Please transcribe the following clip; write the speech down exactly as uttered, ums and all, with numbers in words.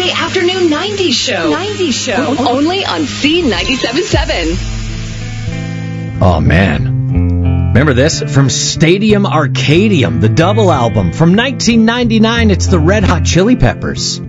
Saturday afternoon nineties show. nineties show. Only on C ninety-seven point seven. Oh, man. Remember this? From Stadium Arcadium, the double album. From nineteen ninety-nine, it's the Red Hot Chili Peppers.